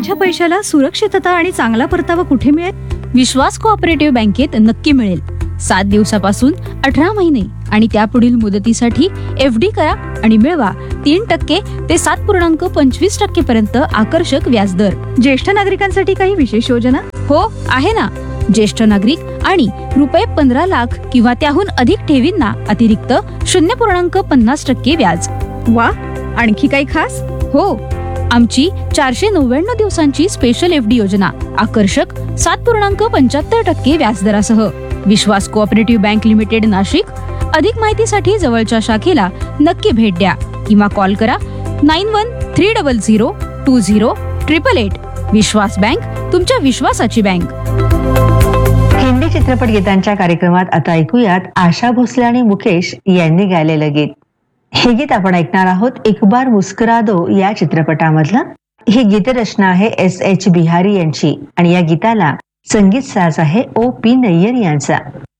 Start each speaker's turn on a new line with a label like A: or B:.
A: माझ्या पैशाला सुरक्षितता आणि चांगला परतावा कुठे मिळेल?
B: विश्वास कोऑपरेटिव्ह बँकेत नक्की मिळेल. 7 दिवसापासून 18 महिने आणि त्यापुढील मुदतीसाठी FD करा आणि मिळवा 3% ते 7.25% पर्यंत आकर्षक व्याजदर.
A: ज्येष्ठ नागरिकांसाठी काही विशेष योजना?
B: हो आहे ना. ज्येष्ठ नागरिक आणि रुपये 15 लाख किंवा त्याहून अधिक ठेवींना अतिरिक्त 0.50% व्याज.
A: वा, आणखी काही खास?
B: हो, आमची 499 दिवसांची स्पेशल FD योजना आकर्षक 7.75% व्याजदरासह. विश्वास कोऑपरेटिव्ह बँक लिमिटेड, नाशिक. अधिक माहितीसाठी जवळच्या शाखेला नक्की भेट द्या किंवा कॉल करा 9130020888. विश्वास बँक, तुमच्या विश्वासाची बँक.
C: हिंदी चित्रपट गीतांच्या कार्यक्रमात आता ऐकूयात आशा भोसले आणि मुकेश यांनी गायलेलं गीत. हे गीत आपण ऐकणार आहोत एक बार मुस्कुरा दो या चित्रपटामधलं. ही गीतरचना आहे SH बिहारी यांची आणि या गीताला संगीत साज आहे OP नय्यर यांचा.